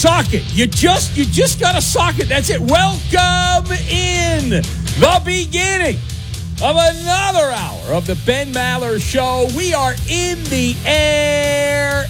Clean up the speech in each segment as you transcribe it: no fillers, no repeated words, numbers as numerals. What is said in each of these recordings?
sock it. You just got to sock it. That's it. Welcome in the beginning of another hour of the Ben Maller Show. We are in the air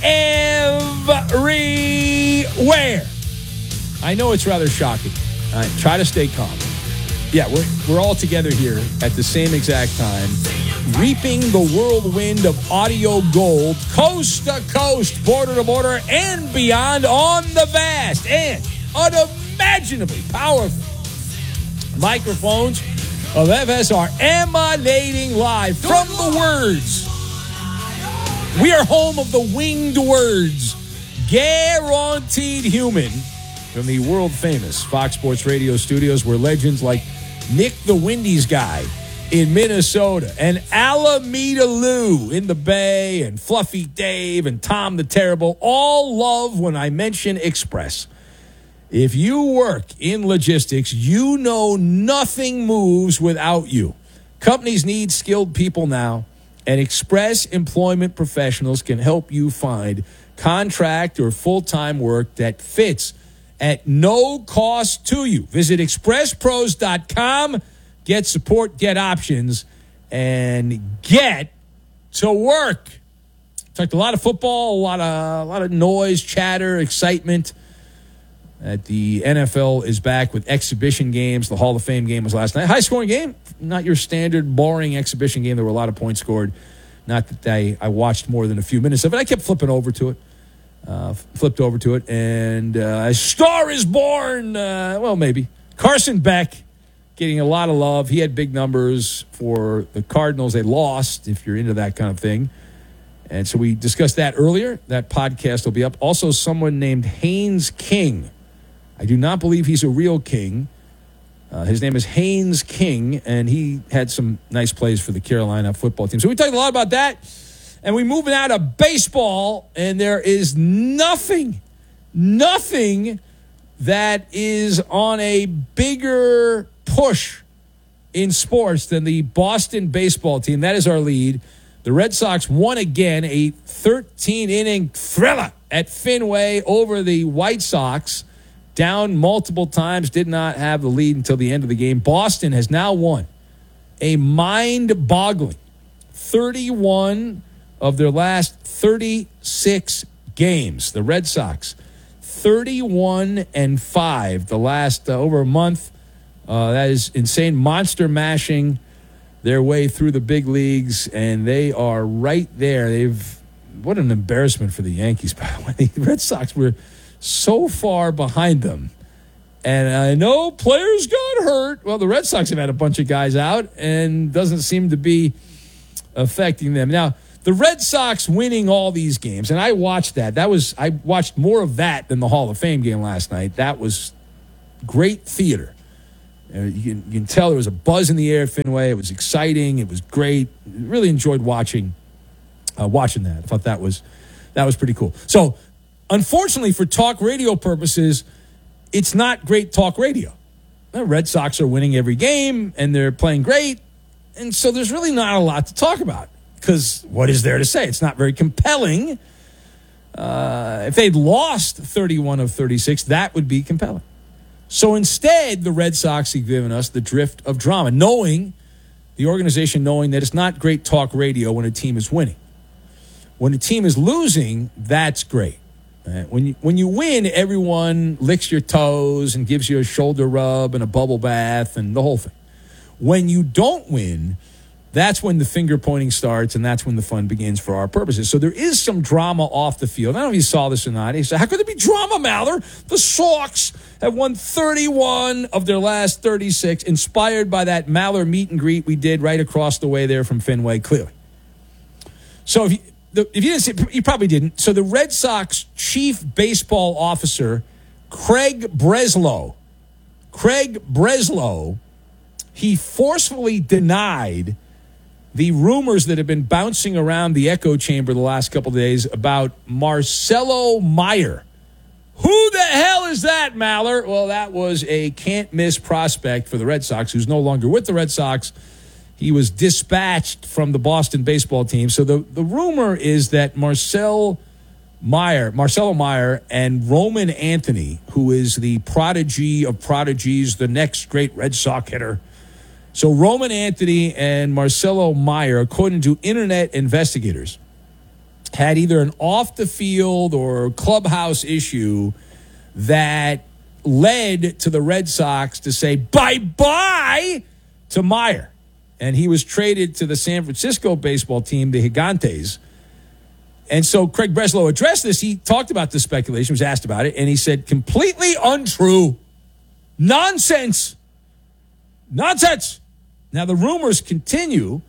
everywhere. I know it's rather shocking. Try to stay calm. Yeah, we're all together here at the same exact time, reaping the whirlwind of audio gold, coast to coast, border to border, and beyond on the vast and unimaginably powerful microphones of FSR, emanating live from the words. We are home of the winged words, guaranteed human, from the world-famous Fox Sports Radio studios, where legends like Nick the Windies guy in Minnesota, and Alameda Lou in the Bay, and Fluffy Dave, and Tom the Terrible all love when I mention Express. If you work in logistics, you know nothing moves without you. Companies need skilled people now, and Express Employment Professionals can help you find contract or full-time work that fits at no cost to you. Visit expresspros.com, get support, get options, and get to work. Talked a lot of football, a lot of noise, chatter, excitement. The NFL is back with exhibition games. The Hall of Fame game was last night. High-scoring game, not your standard boring exhibition game. There were a lot of points scored. Not that I watched more than a few minutes of it. I kept flipped over to it, and A Star is Born. Maybe. Carson Beck getting a lot of love. He had big numbers for the Cardinals. They lost, if you're into that kind of thing. And so we discussed that earlier. That podcast will be up. Also, someone named Haynes King. I do not believe he's a real king. His name is Haynes King, and he had some nice plays for the Carolina football team. So we talked a lot about that. And we moving out of baseball, and there is nothing that is on a bigger push in sports than the Boston baseball team. That is our lead. The Red Sox won again, a 13-inning thriller at Fenway over the White Sox. Down multiple times, did not have the lead until the end of the game. Boston has now won a mind-boggling 31 of their last 36 games. The Red Sox, 31-5 the last over a month. That is insane. Monster mashing their way through the big leagues, and they are right there. What an embarrassment for the Yankees, by the way. The Red Sox were so far behind them. And I know players got hurt. Well, the Red Sox have had a bunch of guys out and doesn't seem to be affecting them. Now, the Red Sox winning all these games, and I watched that. I watched more of that than the Hall of Fame game last night. That was great theater. You can tell there was a buzz in the air at Fenway. It was exciting. It was great. Really enjoyed watching that. I thought that was pretty cool. So, unfortunately, for talk radio purposes, it's not great talk radio. The Red Sox are winning every game, and they're playing great, and so there's really not a lot to talk about, because what is there to say? It's not very compelling. If they'd lost 31 of 36, that would be compelling. So instead, the Red Sox have given us the drift of drama, the organization knowing that it's not great talk radio when a team is winning. When a team is losing, that's great. When you win, everyone licks your toes and gives you a shoulder rub and a bubble bath and the whole thing. When you don't win, that's when the finger pointing starts, and that's when the fun begins for our purposes. So there is some drama off the field. I don't know if you saw this or not. He said, how could there be drama, Maller? The Sox have won 31 of their last 36, inspired by that Maller meet and greet we did right across the way there from Fenway, clearly. So if you didn't see it, you probably didn't. So the Red Sox chief baseball officer, Craig Breslow, he forcefully denied the rumors that have been bouncing around the echo chamber the last couple of days about Marcelo Meyer. Who the hell is that, Maller? Well, that was a can't-miss prospect for the Red Sox, who's no longer with the Red Sox. He was dispatched from the Boston baseball team. So the rumor is that Marcel Marcelo Meyer, and Roman Anthony, who is the prodigy of prodigies, the next great Red Sox hitter. So Roman Anthony and Marcelo Meyer, according to internet investigators, had either an off-the-field or clubhouse issue that led to the Red Sox to say bye-bye to Meyer. And he was traded to the San Francisco baseball team, the Gigantes. And so Craig Breslow addressed this. He talked about the speculation, was asked about it, and he said, completely untrue. Nonsense. Nonsense. Now, the rumors continue.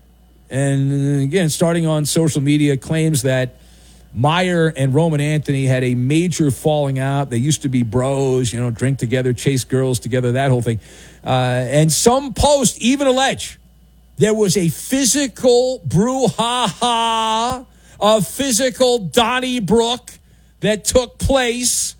And again, starting on social media, claims that Meyer and Roman Anthony had a major falling out. They used to be bros, drink together, chase girls together, that whole thing. And some posts even allege there was a physical brouhaha, a physical Donnybrook that took place.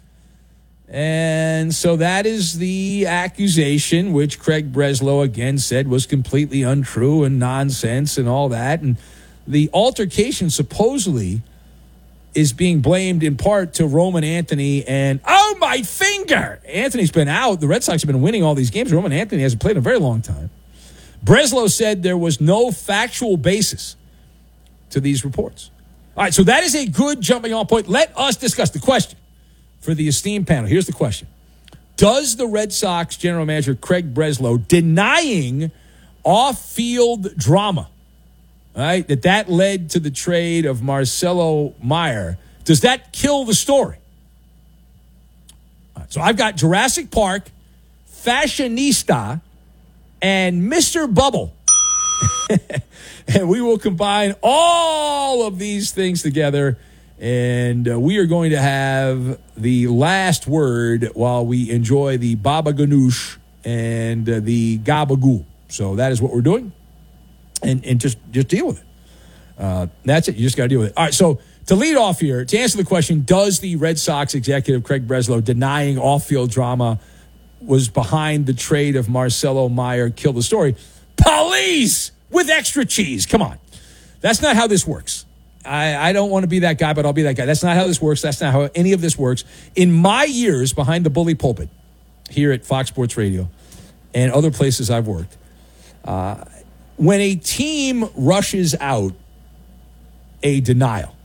And so that is the accusation, which Craig Breslow again said was completely untrue and nonsense and all that. And the altercation supposedly is being blamed in part to Roman Anthony and, oh, my finger! Anthony's been out. The Red Sox have been winning all these games. Roman Anthony hasn't played in a very long time. Breslow said there was no factual basis to these reports. All right, so that is a good jumping off point. Let us discuss the question for the esteemed panel. Here's the question. Does the Red Sox general manager Craig Breslow denying off-field drama, all right, that led to the trade of Marcelo Meyer, does that kill the story? All right, so I've got Jurassic Park, Fashionista, and Mr. Bubble. And we will combine all of these things together, and we are going to have the last word while we enjoy the Baba Ganoush and the Gabagool. So that is what we're doing, and just deal with it. That's it. You just got to deal with it. All right, so to lead off here, to answer the question, does the Red Sox executive Craig Breslow denying off-field drama was behind the trade of Marcelo Meyer kill the story? Police with extra cheese. Come on. That's not how this works. I don't want to be that guy, but I'll be that guy. That's not how this works. That's not how any of this works. In my years behind the bully pulpit here at Fox Sports Radio and other places I've worked, when a team rushes out a denial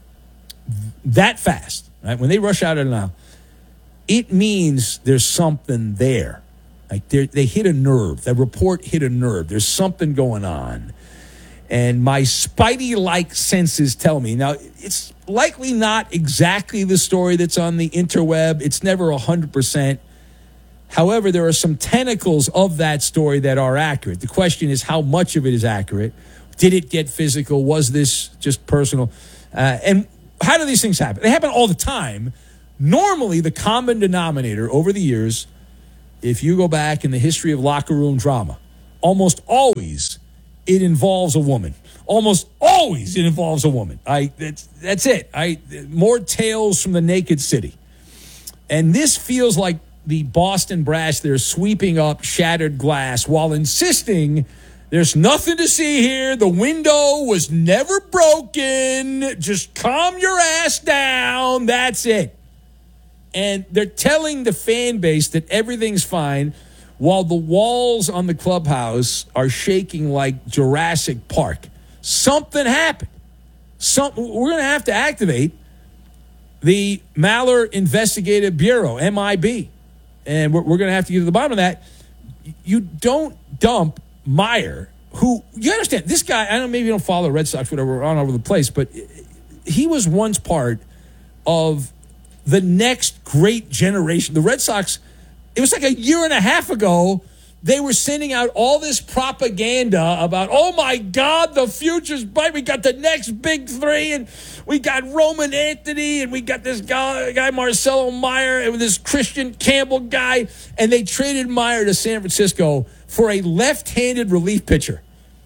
that fast, right? When they rush out a denial, it means there's something there. Like they hit a nerve. The report hit a nerve. There's something going on. And my Spidey-like senses tell me. Now, it's likely not exactly the story that's on the interweb. It's never 100%. However, there are some tentacles of that story that are accurate. The question is how much of it is accurate. Did it get physical? Was this just personal? And how do these things happen? They happen all the time. Normally, the common denominator over the years, if you go back in the history of locker room drama, almost always it involves a woman. Almost always it involves a woman. That's it. More tales from the naked city. And this feels like the Boston Brass, they're sweeping up shattered glass while insisting there's nothing to see here. The window was never broken. Just calm your ass down. That's it. And they're telling the fan base that everything's fine while the walls on the clubhouse are shaking like Jurassic Park. Something happened. We're going to have to activate the Maller Investigative Bureau, MIB. And we're going to have to get to the bottom of that. You don't dump Meyer, who, you understand, this guy, I don't, maybe you don't follow Red Sox, whatever, we're all over the place, but he was once part of the next great generation. The Red Sox, it was like a year and a half ago, they were sending out all this propaganda about, oh my God, the future's bright. We got the next big three, and we got Roman Anthony, and we got this guy Marcelo Meyer, and this Christian Campbell guy, and they traded Meyer to San Francisco for a left-handed relief pitcher.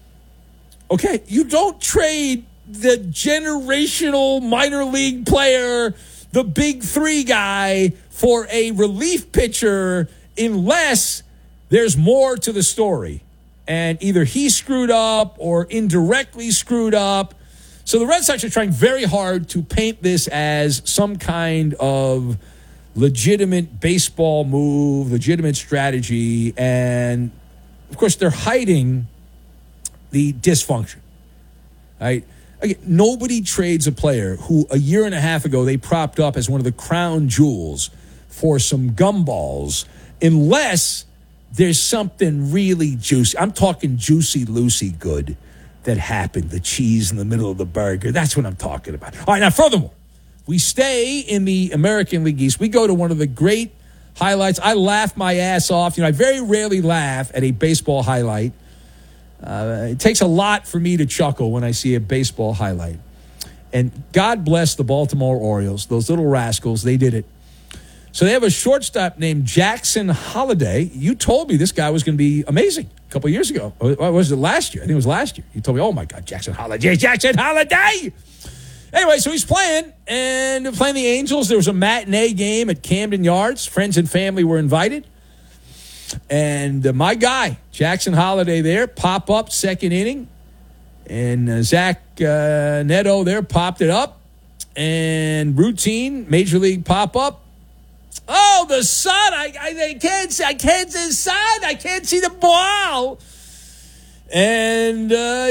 Okay, you don't trade the generational minor league player, the big three guy, for a relief pitcher unless there's more to the story. And either he screwed up or indirectly screwed up. So the Red Sox are trying very hard to paint this as some kind of legitimate baseball move, legitimate strategy, and of course they're hiding the dysfunction. Right? Again, nobody trades a player who a year and a half ago they propped up as one of the crown jewels for some gumballs unless there's something really juicy. I'm talking juicy Lucy good that happened, the cheese in the middle of the burger. That's what I'm talking about. All right, now furthermore, we stay in the American League East. We go to one of the great highlights. I laugh my ass off. I very rarely laugh at a baseball highlight. It takes a lot for me to chuckle when I see a baseball highlight. And God bless the Baltimore Orioles, those little rascals. They did it. So they have a shortstop named Jackson Holliday. You told me this guy was going to be amazing a couple of years ago. Or was it last year? I think it was last year. You told me, oh, my God, Jackson Holliday. Anyway, so he's playing, and they're playing the Angels. There was a matinee game at Camden Yards. Friends and family were invited. And my guy, Jackson Holliday there, pop up second inning. And Zach Neto there popped it up. And routine, major league pop up. Oh, the sun! I can't see the sun. I can't see the ball. And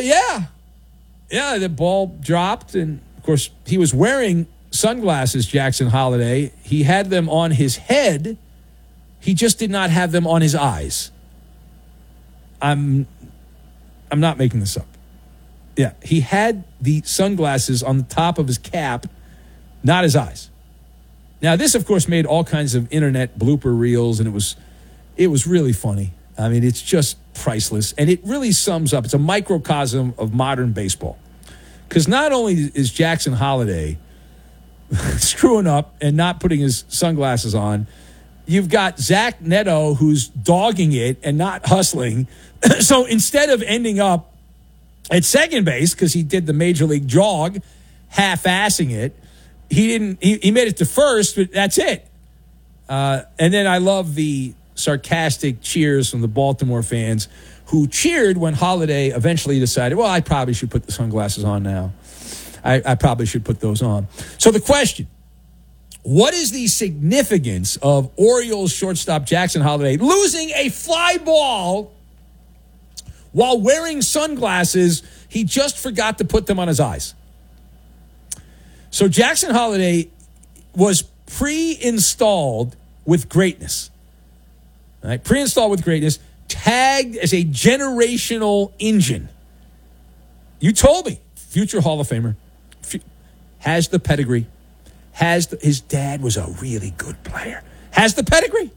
the ball dropped, and of course he was wearing sunglasses. Jackson Holliday. He had them on his head. He just did not have them on his eyes. I'm not making this up. Yeah, he had the sunglasses on the top of his cap, not his eyes. Now, this, of course, made all kinds of internet blooper reels, and it was really funny. I mean, it's just priceless, and it really sums up. It's a microcosm of modern baseball. Because not only is Jackson Holliday screwing up and not putting his sunglasses on, you've got Zach Neto who's dogging it and not hustling. So instead of ending up at second base, because he did the major league jog, half-assing it, he made it to first, but that's it. And then I love the sarcastic cheers from the Baltimore fans who cheered when Holliday eventually decided, well, I probably should put the sunglasses on now. I probably should put those on. So the question, what is the significance of Orioles shortstop Jackson Holliday losing a fly ball while wearing sunglasses? He just forgot to put them on his eyes. So Jackson Holliday was pre-installed with greatness. All right? Pre-installed with greatness, tagged as a generational engine. You told me, future Hall of Famer, has the pedigree, his dad was a really good player, has the pedigree.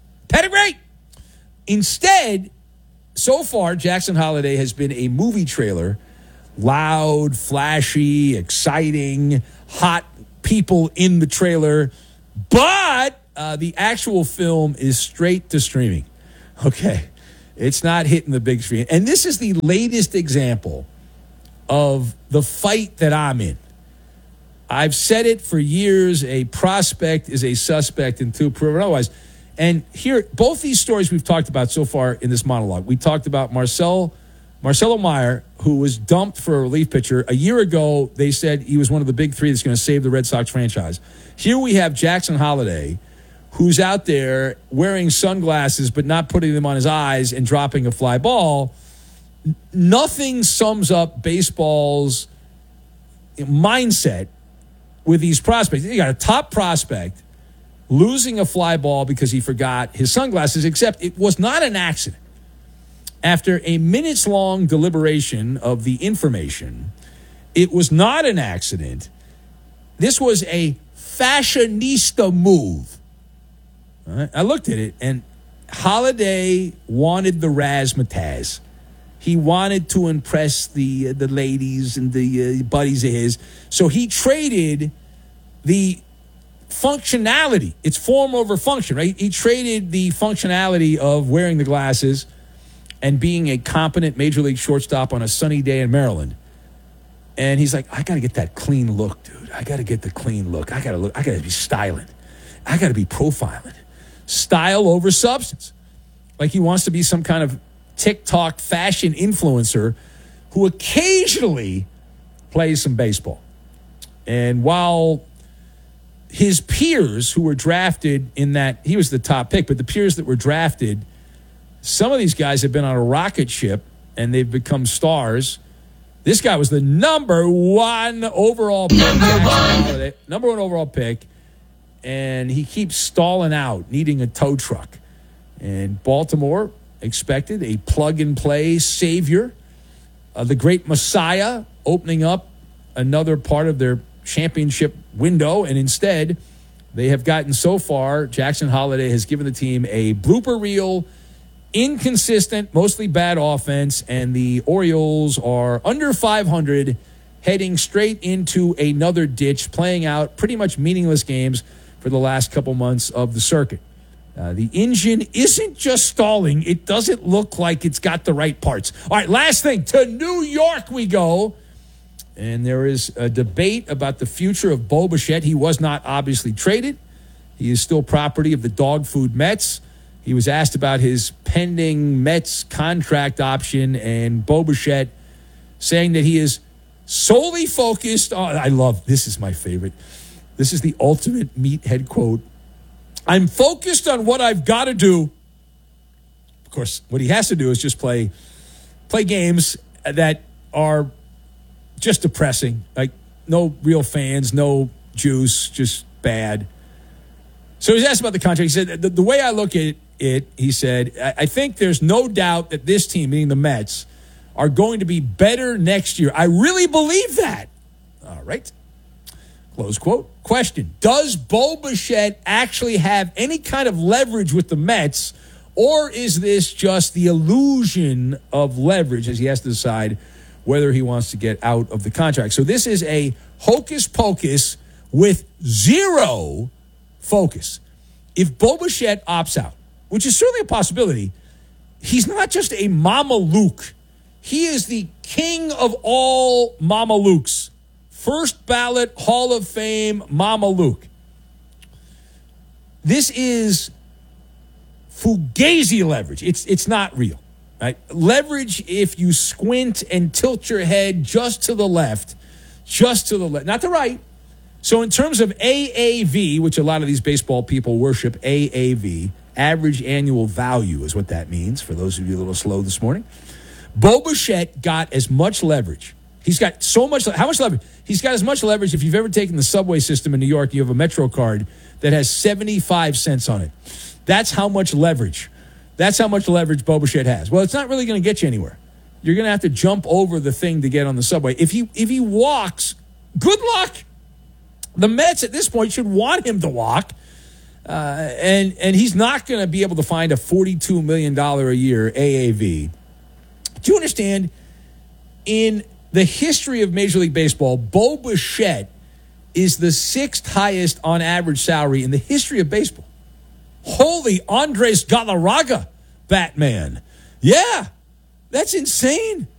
Instead, so far, Jackson Holliday has been a movie trailer, loud, flashy, exciting, hot people in the trailer, but the actual film is straight to streaming. Okay, it's not hitting the big screen. And this is the latest example of the fight that I'm in. I've said it for years, a prospect is a suspect until proven otherwise. And here, both these stories we've talked about so far in this monologue. We talked about Marcelo Meyer, who was dumped for a relief pitcher. A year ago, they said he was one of the big three that's going to save the Red Sox franchise. Here we have Jackson Holliday, who's out there wearing sunglasses but not putting them on his eyes and dropping a fly ball. Nothing sums up baseball's mindset with these prospects. You got a top prospect losing a fly ball because he forgot his sunglasses, except it was not an accident. After a minutes-long deliberation of the information, it was not an accident. This was a fashionista move. All right? I looked at it, and Holliday wanted the razzmatazz. He wanted to impress the ladies and the buddies of his. So he traded the functionality. It's form over function, right? He traded the functionality of wearing the glasses and being a competent major league shortstop on a sunny day in Maryland. And he's like, I got to get that clean look, dude. I got to get the clean look. I got to be styling. I got to be profiling. Style over substance. Like he wants to be some kind of TikTok fashion influencer who occasionally plays some baseball. And while his peers who were drafted in that, he was the top pick, but the peers that were drafted, some of these guys have been on a rocket ship and they've become stars. This guy was the number one overall pick. Number one overall pick. And he keeps stalling out, needing a tow truck. And Baltimore expected a plug-and-play savior, the great Messiah, opening up another part of their championship window. And instead, they have gotten so far, Jackson Holliday has given the team a blooper reel, inconsistent, mostly bad offense, and the Orioles are under 500, heading straight into another ditch, playing out pretty much meaningless games for the last couple months of the circuit. The engine isn't just stalling. It doesn't look like it's got the right parts. All right, last thing. To New York we go. And there is a debate about the future of Bo Bichette. He was not obviously traded. He is still property of the dog food Mets. He was asked about his pending Mets contract option, and Bo Bichette saying that he is solely focused on, I love, this is my favorite. This is the ultimate meathead quote. I'm focused on what I've got to do. Of course, what he has to do is just play games that are just depressing. Like, no real fans, no juice, just bad. So he was asked about the contract. He said, the way I look at it, he said, I think there's no doubt that this team, meaning the Mets, are going to be better next year. I really believe that. All right. Close quote. Question. Does Bo Bichette actually have any kind of leverage with the Mets, or is this just the illusion of leverage as he has to decide whether he wants to get out of the contract? So this is a hocus pocus with zero focus. If Bo Bichette opts out, which is certainly a possibility, he's not just a Mama Luke. He is the king of all Mama Lukes. First ballot Hall of Fame Mama Luke. This is fugazi leverage. It's not real. Right? Leverage, if you squint and tilt your head just to the left, not the right. So in terms of AAV, which a lot of these baseball people worship, AAV, average annual value is what that means, for those of you a little slow this morning. Bo Bichette got as much leverage. He's got so much. How much leverage? He's got as much leverage. If you've ever taken the subway system in New York, you have a Metro card that has 75 cents on it. That's how much leverage. That's how much leverage Bo Bichette has. Well, it's not really going to get you anywhere. You're going to have to jump over the thing to get on the subway. If he walks, good luck. The Mets at this point should want him to walk. And he's not going to be able to find a $42 million a year AAV. Do you understand? In the history of Major League Baseball, Bo Bichette is the sixth highest on average salary in the history of baseball. Holy Andres Galarraga, Batman. Yeah, that's insane.